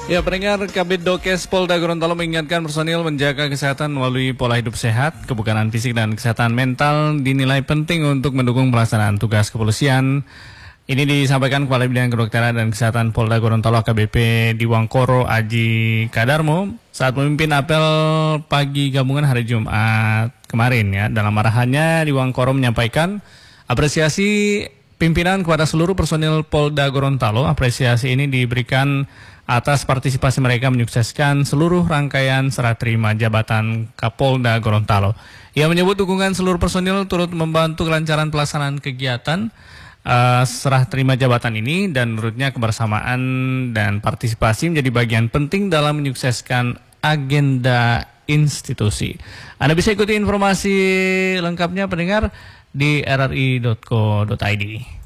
Ya, pendengar, Kabid Dokes Polda Gorontalo mengingatkan personil menjaga kesehatan melalui pola hidup sehat, kebugaran fisik dan kesehatan mental dinilai penting untuk mendukung pelaksanaan tugas kepolisian. Ini disampaikan Kepala Bidang Kedokteran dan Kesehatan Polda Gorontalo AKBP Diwangkoro Aji Kadarmo saat memimpin apel pagi gabungan hari Jumat kemarin ya. Dalam arahannya, Diwangkoro menyampaikan apresiasi pimpinan kepada seluruh personil Polda Gorontalo. Apresiasi ini diberikan atas partisipasi mereka menyukseskan seluruh rangkaian serah terima jabatan Kapolda Gorontalo. Ia menyebut dukungan seluruh personil turut membantu kelancaran pelaksanaan kegiatan serah terima jabatan ini, dan menurutnya kebersamaan dan partisipasi menjadi bagian penting dalam menyukseskan agenda institusi. Anda bisa ikuti informasi lengkapnya pendengar di rri.co.id.